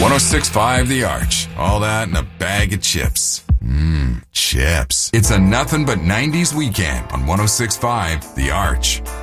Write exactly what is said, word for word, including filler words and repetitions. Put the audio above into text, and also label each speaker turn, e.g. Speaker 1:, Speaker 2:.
Speaker 1: oh six point five The Arch. All that and a bag of chips. Mmm, chips. It's a nothing but nineties weekend on oh six point five The Arch.